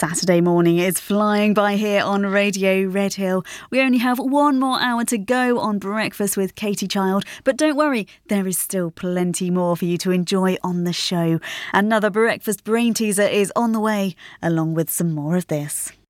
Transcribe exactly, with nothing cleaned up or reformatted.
Saturday morning is flying by here on Radio Redhill. We only have one more hour to go on Breakfast with Katie Child, but don't worry, there is still plenty more for you to enjoy on the show. Another breakfast brain teaser is on the way, along with some more of this.